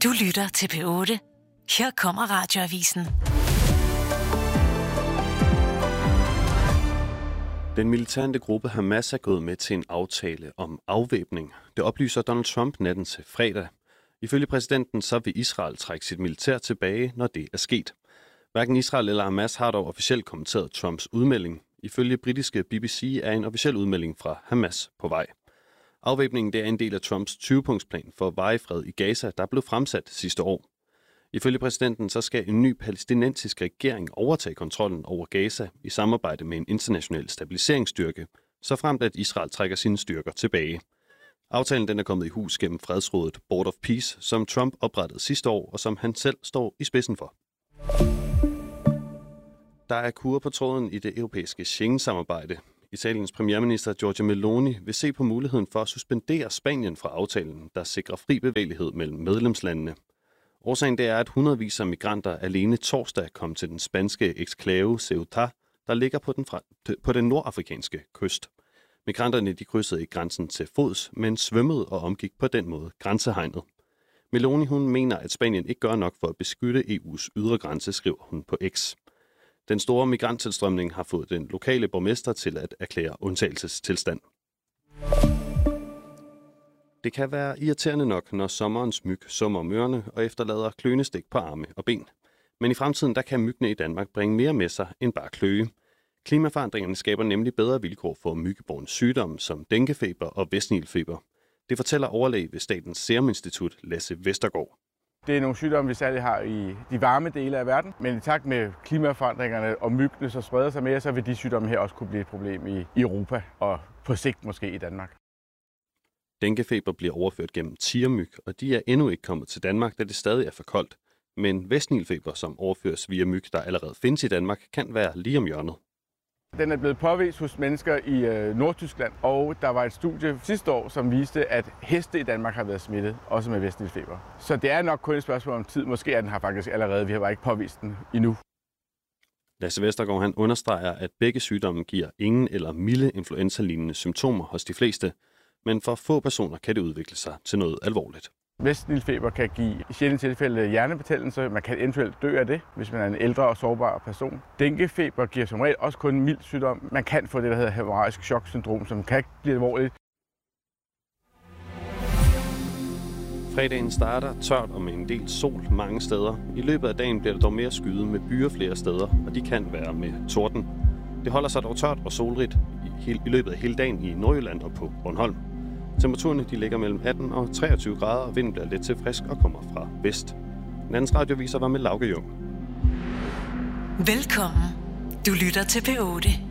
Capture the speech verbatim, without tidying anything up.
Du lytter til P otte. Her kommer Radioavisen. Den militante gruppe Hamas er gået med til en aftale om afvæbning. Det oplyser Donald Trump natten til fredag. Ifølge præsidenten så vil Israel trække sit militær tilbage, når det er sket. Hverken Israel eller Hamas har dog officielt kommenteret Trumps udmelding. Ifølge britiske B B C er en officiel udmelding fra Hamas på vej. Afvæbningen det er en del af Trumps tyve-punktsplan for varig fred i Gaza, der blev fremsat sidste år. Ifølge præsidenten så skal en ny palæstinensisk regering overtage kontrollen over Gaza i samarbejde med en international stabiliseringsstyrke, så fremt at Israel trækker sine styrker tilbage. Aftalen den er kommet i hus gennem fredsrådet Board of Peace, som Trump oprettede sidste år, og som han selv står i spidsen for. Der er kur på tråden i det europæiske Schengen-samarbejde. Italiens premierminister Giorgia Meloni vil se på muligheden for at suspendere Spanien fra aftalen, der sikrer fri bevægelighed mellem medlemslandene. Årsagen det er, at hundredvis af migranter alene torsdag kom til den spanske eksklave Ceuta, der ligger på den, fra, på den nordafrikanske kyst. Migranterne de krydsede ikke grænsen til fods, men svømmede og omgik på den måde grænsehegnet. Meloni hun mener, at Spanien ikke gør nok for at beskytte E U's ydre grænse, skriver hun på X. Den store migranttilstrømning har fået den lokale borgmester til at erklære undtagelsestilstand. Det kan være irriterende nok, når sommerens myg summer om ørerne og efterlader klønestik på arme og ben. Men i fremtiden der kan myggene i Danmark bringe mere med sig end bare kløe. Klimaforandringerne skaber nemlig bedre vilkår for myggebårne sygdomme som denguefeber og vestnilfeber. Det fortæller overlæge ved Statens Serum Institut Lasse Vestergaard. Det er nogle sygdomme, vi særligt har i de varme dele af verden, men i takt med klimaforandringerne og myggene så spreder sig mere, så vil de sygdomme her også kunne blive et problem i Europa og på sigt måske i Danmark. Denguefeber bliver overført gennem tigermyg, og de er endnu ikke kommet til Danmark, da det stadig er for koldt. Men vestnilfeber, som overføres via myg, der allerede findes i Danmark, kan være lige om hjørnet. Den er blevet påvist hos mennesker i øh, Nordtyskland, og der var et studie sidste år, som viste, at heste i Danmark har været smittet, også med vestnilfeber. Så det er nok kun et spørgsmål om tid. Måske er den her faktisk allerede. Vi har bare ikke påvist den endnu. Lasse Vestergaard han understreger, at begge sygdomme giver ingen eller milde influenza-lignende symptomer hos de fleste, men for få personer kan det udvikle sig til noget alvorligt. Vestnilfeber kan give i sjældne tilfælde hjernebetændelse. Man kan eventuelt dø af det, hvis man er en ældre og sårbar person. Denguefeber giver som regel også kun en mild sygdom. Man kan få det, der hedder hæmorragisk choksyndrom, som kan blive alvorligt. Fredagen starter tørt og med en del sol mange steder. I løbet af dagen bliver det dog mere skyet med byer flere steder, og de kan være med torden. Det holder sig dog tørt og solrigt i, i løbet af hele dagen i Nordjylland og på Bornholm. Temperaturerne de ligger mellem atten og treogtyve grader, og vinden bliver lidt til frisk og kommer fra vest. Landets radioviser var med Lauke Jung. Velkommen. Du lytter til P otte.